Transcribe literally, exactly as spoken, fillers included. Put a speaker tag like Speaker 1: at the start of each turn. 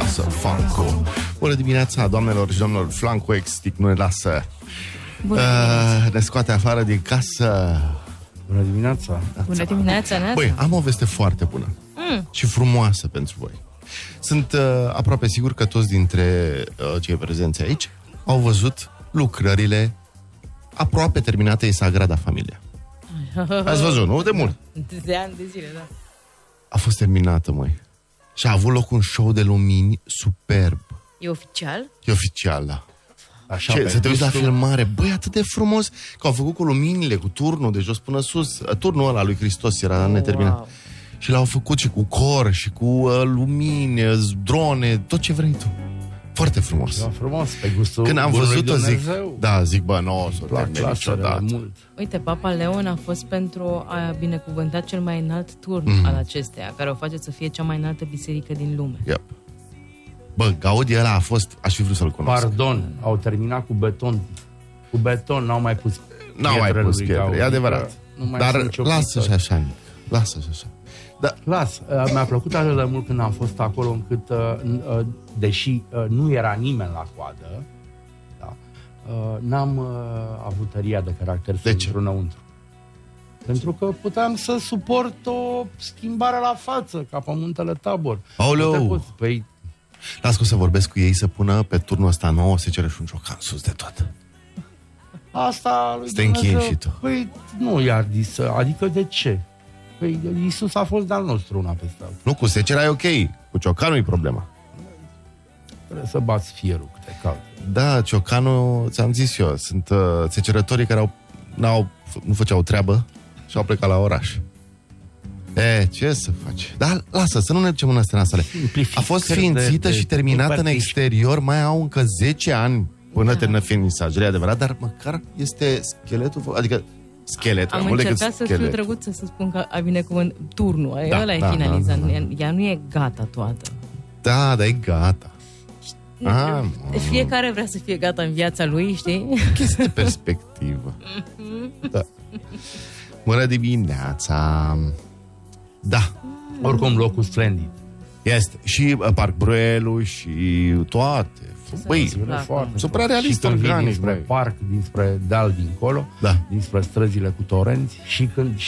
Speaker 1: lasă Flanco. Bună dimineața, doamnelor și domnilor. Flanco Extic nu ne lasă.
Speaker 2: Bună
Speaker 1: uh, Ne scoate afară din casă.
Speaker 3: Bună dimineața.
Speaker 2: Bună dimineața, Neața.
Speaker 1: Băi, am o veste foarte bună
Speaker 2: mm.
Speaker 1: și frumoasă pentru voi. Sunt uh, aproape sigur că toți dintre uh, cei prezenți aici au văzut lucrările aproape terminate în Sagrada Familia. Ați văzut, nu? De mult.
Speaker 2: De ani de zile, da.
Speaker 1: A fost terminată, măi. Și a avut loc un show de lumini superb.
Speaker 2: E oficial?
Speaker 1: E oficial, da.
Speaker 3: Așa,
Speaker 1: Ce,
Speaker 3: pe
Speaker 1: să te uiți la
Speaker 3: gustul-
Speaker 1: filmare. Băi, atât de frumos că au făcut cu luminile, cu turnul de jos până sus. Turnul ăla lui Hristos era
Speaker 2: Oh,
Speaker 1: neterminat.
Speaker 2: wow.
Speaker 1: Și l-au făcut și cu cor și cu uh, lumini, uh, drone, tot ce vrei tu. Foarte frumos.
Speaker 3: Da, frumos, pe gustul
Speaker 1: Când am
Speaker 3: bunului
Speaker 1: văzut-o, zic,
Speaker 3: Dumnezeu.
Speaker 1: da, zic, bă, nu o să
Speaker 3: La
Speaker 1: termin
Speaker 3: clasele
Speaker 1: niciodată.
Speaker 3: mult.
Speaker 2: Uite, Papa Leon a fost pentru a binecuvânta cel mai înalt turn
Speaker 1: Mhm.
Speaker 2: al acesteia, care o face să fie cea mai înaltă biserică din lume.
Speaker 1: Yep. Bă, Gaudi ăla a fost, aș fi vrut să-l cunosc.
Speaker 3: Pardon, au terminat cu beton. Cu beton, n-au mai pus
Speaker 1: N-au mai
Speaker 3: pietrele
Speaker 1: pus
Speaker 3: lui
Speaker 1: pietre,
Speaker 3: Gaudi,
Speaker 1: e adevărat.
Speaker 3: că nu mai
Speaker 1: Dar
Speaker 3: sunt nicio
Speaker 1: lasă și
Speaker 3: pictură.
Speaker 1: așa, Nic. Lasă și așa. Da,
Speaker 3: Las, uh, mi-a plăcut atât de mult când am fost acolo încât, uh, n- uh, deși uh, nu era nimeni la coadă, da, uh, n-am uh, avut tăria de caracter să
Speaker 1: De ce?
Speaker 3: intru înăuntru. Pentru că puteam să suport o schimbare la față, ca pe muntele Tabor.
Speaker 1: Aoleu!
Speaker 3: Nu te poți- Păi,
Speaker 1: las că o să vorbesc cu ei să pună pe turnul ăsta nou o secere și un ciocan sus de tot.
Speaker 3: asta lui
Speaker 1: Să te închini
Speaker 3: Dumnezeu,
Speaker 1: și tu.
Speaker 3: Păi, nu i-ar disă. Adică de ce? Păi, Iisus a fost de-al nostru una peste alta.
Speaker 1: Nu, cu secera e ok, cu ciocanul e problema.
Speaker 3: Trebuie să bați fierul câte calde.
Speaker 1: Da, ciocanul, ți-am zis eu, sunt uh, secerătorii care au, n-au, nu făceau treabă și au plecat la oraș. E, ce să faci? Dar lasă, să nu ne ducem în astea nasale. A fost ființită și terminată în exterior, mai au încă zece ani până termină finisajul, e adevărat, dar măcar este scheletul, adică schelet, mai
Speaker 2: Am
Speaker 1: mult decât
Speaker 2: încercat să fiu
Speaker 1: schelet.
Speaker 2: drăguț să spun că a binecuvânt turnul,
Speaker 1: Da,
Speaker 2: ăla e
Speaker 1: da,
Speaker 2: finalizat,
Speaker 1: da, da, da.
Speaker 2: nu e- ea nu e gata toată.
Speaker 1: Da, dar e gata. Ah, mă.
Speaker 2: Fiecare vrea să fie gata în viața lui, știi?
Speaker 1: Chestie de perspectivă. Da. Bună dimineața. Da,
Speaker 3: Oricum, locul splendid.
Speaker 1: este. Și uh, Parc Brăelu și toate. Băi,
Speaker 2: zic, da,
Speaker 3: foarte
Speaker 1: sunt prea realist
Speaker 3: Și când vii
Speaker 1: organic,
Speaker 3: dinspre
Speaker 1: băi.
Speaker 3: parc, dinspre deal dincolo,
Speaker 1: Da.
Speaker 3: dinspre străzile cu torenți și când